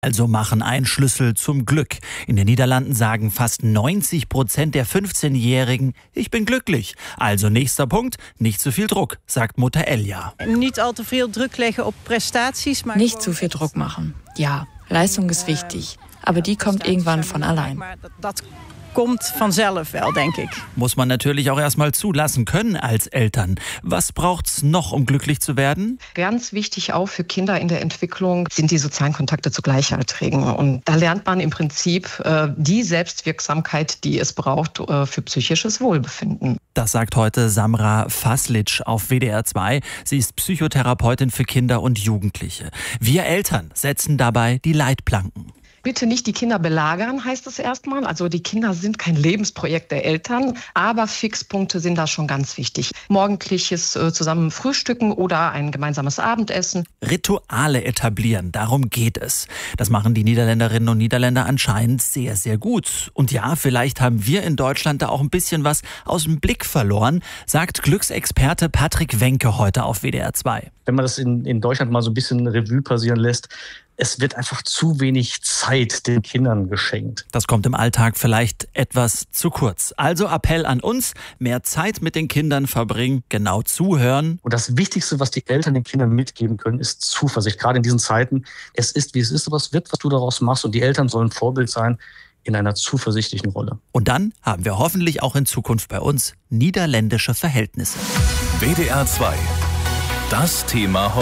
Also machen ein Schlüssel zum Glück. In den Niederlanden sagen fast 90% der 15-Jährigen, ich bin glücklich. Also nächster Punkt, nicht zu viel Druck, sagt Mutter Elja. Nicht allzu viel Druck legen auf Prestaties. Nicht zu viel Druck machen. Ja, Leistung ist wichtig, aber die kommt irgendwann von allein. Das kommt vanzelf wel, denke ich. Muss man natürlich auch erstmal zulassen können als Eltern. Was braucht's noch, um glücklich zu werden? Ganz wichtig auch für Kinder in der Entwicklung sind die sozialen Kontakte zu Gleichaltrigen. Und da lernt man im Prinzip die Selbstwirksamkeit, die es braucht für psychisches Wohlbefinden. Das sagt heute Samra Faslic auf WDR 2. Sie ist Psychotherapeutin für Kinder und Jugendliche. Wir Eltern setzen dabei die Leitplanken. Bitte nicht die Kinder belagern, heißt es erstmal. Also die Kinder sind kein Lebensprojekt der Eltern, aber Fixpunkte sind da schon ganz wichtig. Morgendliches zusammen frühstücken oder ein gemeinsames Abendessen. Rituale etablieren, darum geht es. Das machen die Niederländerinnen und Niederländer anscheinend sehr, sehr gut. Und ja, vielleicht haben wir in Deutschland da auch ein bisschen was aus dem Blick verloren, sagt Glücksexperte Patrick Wenke heute auf WDR 2. Wenn man das in Deutschland mal so ein bisschen Revue passieren lässt, es wird einfach zu wenig Zeit den Kindern geschenkt. Das kommt im Alltag vielleicht etwas zu kurz. Also Appell an uns, mehr Zeit mit den Kindern verbringen, genau zuhören. Und das Wichtigste, was die Eltern den Kindern mitgeben können, ist Zuversicht. Gerade in diesen Zeiten, es ist, wie es ist, aber es wird, was du daraus machst. Und die Eltern sollen Vorbild sein in einer zuversichtlichen Rolle. Und dann haben wir hoffentlich auch in Zukunft bei uns niederländische Verhältnisse. WDR 2. Das Thema heute.